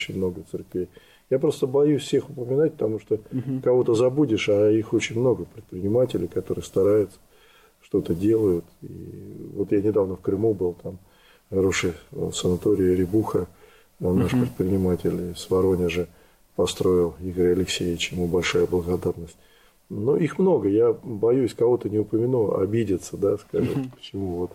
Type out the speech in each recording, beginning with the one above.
очень много церквей. Я просто боюсь всех упоминать, потому что кого-то забудешь, а их очень много предпринимателей, которые стараются, что-то делают. И вот я недавно в Крыму был, там хороший санаторий Рябуха, наш предприниматель из Воронежа построил, Игорь Алексеевич, ему большая благодарность. Но их много, я боюсь, кого-то не упомяну, обидеться, да, скажут, почему вот.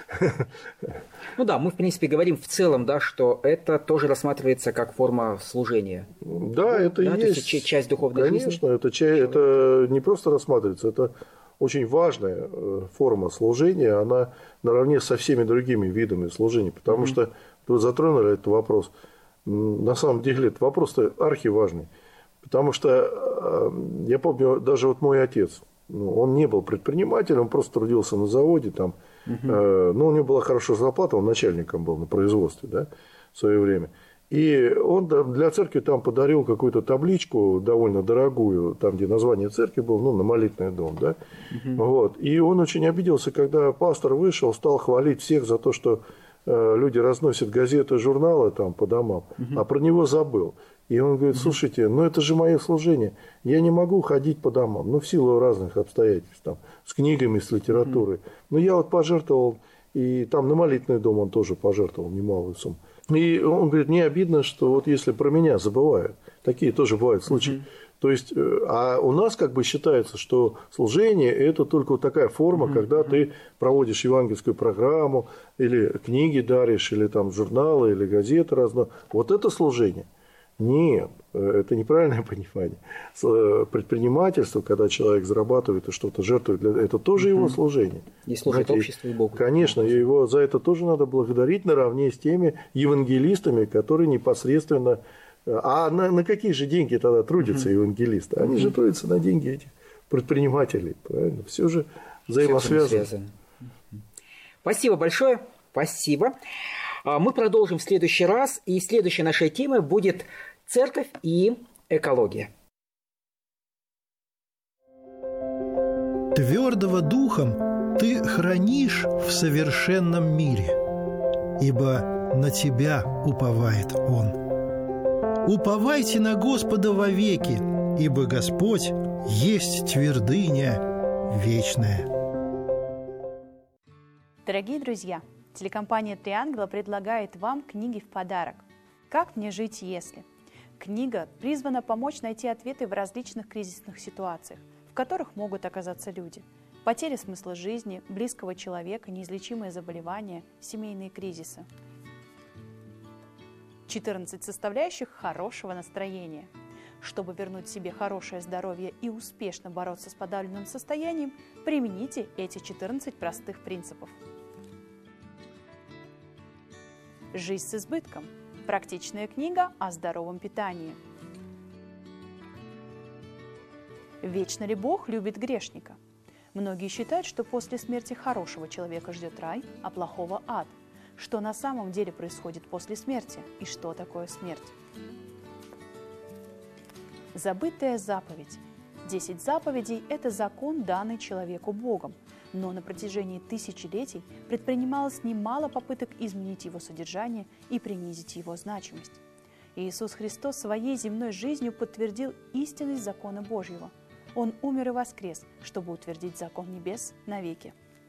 Ну да, мы, в принципе, говорим в целом, да, что это тоже рассматривается как форма служения. Да, это да, и есть. Часть духовной жизни. Конечно, это не просто рассматривается, это очень важная форма служения, она наравне со всеми другими видами служения, потому что вы затронули этот вопрос. На самом деле, этот вопрос-то архиважный. Потому что я помню, даже вот мой отец, он не был предпринимателем, он просто трудился на заводе, там, но у него была хорошая зарплата, он начальником был на производстве, да, в свое время. И он для церкви там подарил какую-то табличку довольно дорогую, там, где название церкви было, ну, на молитвенный дом, да. Вот. И он очень обиделся, когда пастор вышел, стал хвалить всех за то, что люди разносят газеты, журналы там по домам, а про него забыл. И он говорит, слушайте, ну это же мое служение, я не могу ходить по домам, ну в силу разных обстоятельств, там, с книгами, с литературой. Но я вот пожертвовал, и там на молитвенный дом он тоже пожертвовал немалую сумму. И он говорит, мне обидно, что вот если про меня забывают, такие тоже бывают случаи. То есть, а у нас как бы считается, что служение – это только вот такая форма, когда ты проводишь евангельскую программу, или книги даришь, или там журналы, или газеты разные. Вот это служение. Нет, это неправильное понимание. Предпринимательство, когда человек зарабатывает и что-то жертвует, это тоже его служение. И служит обществу и Богу. Конечно, его за это тоже надо благодарить наравне с теми евангелистами, которые непосредственно... А на какие же деньги тогда трудятся евангелисты? Они же трудятся на деньги этих предпринимателей, правильно? Все же взаимосвязано. Спасибо большое. Спасибо. Мы продолжим в следующий раз, и следующей нашей темой будет церковь и экология. Твердого духом ты хранишь в совершенном мире, ибо на тебя уповает Он. Уповайте на Господа вовеки, ибо Господь есть твердыня вечная. Дорогие друзья, телекомпания «Три ангела» предлагает вам книги в подарок. «Как мне жить, если?». Книга призвана помочь найти ответы в различных кризисных ситуациях, в которых могут оказаться люди. Потеря смысла жизни, близкого человека, неизлечимые заболевания, семейные кризисы. 14 составляющих хорошего настроения. Чтобы вернуть себе хорошее здоровье и успешно бороться с подавленным состоянием, примените эти 14 простых принципов. «Жизнь с избытком» – практичная книга о здоровом питании. «Вечно ли Бог любит грешника?» Многие считают, что после смерти хорошего человека ждет рай, а плохого – ад. Что на самом деле происходит после смерти и что такое смерть. Забытая заповедь. 10 заповедей – это закон, данный человеку Богом, но на протяжении тысячелетий предпринималось немало попыток изменить его содержание и принизить его значимость. Иисус Христос своей земной жизнью подтвердил истинность закона Божьего. Он умер и воскрес, чтобы утвердить закон небес навеки.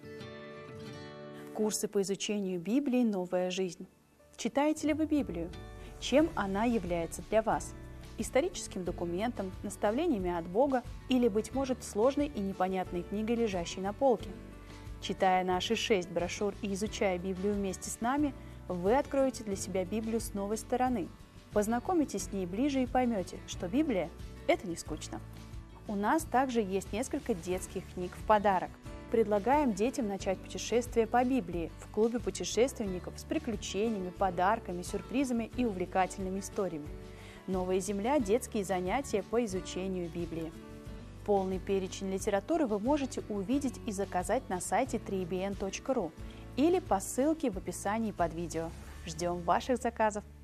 Курсы по изучению Библии «Новая жизнь». Читаете ли вы Библию? Чем она является для вас? Историческим документом, наставлениями от Бога или, быть может, сложной и непонятной книгой, лежащей на полке? Читая наши 6 брошюр и изучая Библию вместе с нами, вы откроете для себя Библию с новой стороны. Познакомитесь с ней ближе и поймете, что Библия – это не скучно. У нас также есть несколько детских книг в подарок. Предлагаем детям начать путешествие по Библии в клубе путешественников с приключениями, подарками, сюрпризами и увлекательными историями. «Новая земля» – детские занятия по изучению Библии. Полный перечень литературы вы можете увидеть и заказать на сайте 3bn.ru или по ссылке в описании под видео. Ждем ваших заказов!